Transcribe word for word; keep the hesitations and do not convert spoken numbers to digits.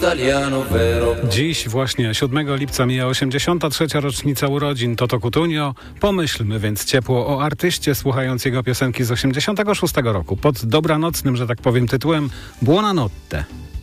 italiano vero. Dziś właśnie siódmego lipca mija osiemdziesiąta trzecia rocznica urodzin Toto Cutugno. Pomyślmy więc ciepło o artyście, słuchając jego piosenki z osiemdziesiątego szóstego roku pod dobranocnym, że tak powiem, tytułem Buonanotte.